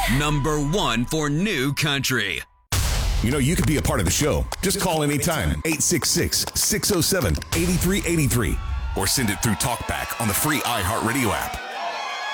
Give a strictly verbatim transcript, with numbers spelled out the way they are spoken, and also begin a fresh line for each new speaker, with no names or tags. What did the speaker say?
Number one for new country.
You know, you could be a part of the show. Just call anytime. eight six six, six oh seven, eight three eight three. Or send it through TalkBack on the free iHeartRadio app.